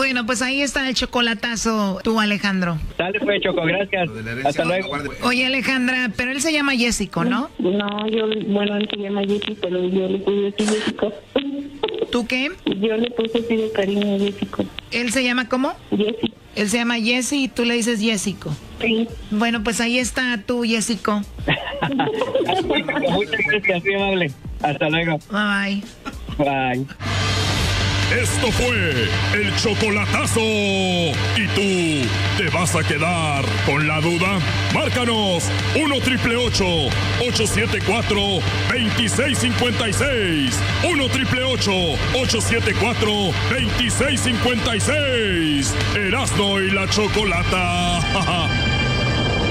Bueno, pues ahí está el chocolatazo, tú, Alejandro. Dale pues, Choco, gracias. Hasta luego. Oye, Alejandra, pero él se llama Jessico, ¿no? No, él se llama Jessy, pero yo le puse así Jessico. ¿Tú qué? Yo le puse así de cariño a Jessico. ¿Él se llama cómo? Jessy. Él se llama Jessy y tú le dices Jessico. Sí. Bueno, pues ahí está tú, Jessico. Muchas gracias, muy amable. Hasta luego. Bye, bye. Bye. Esto fue el chocolatazo. ¿Y tú te vas a quedar con la duda? Márcanos 1-888-874-2656. 1-888-874-2656. Erasmo y la Chocolata.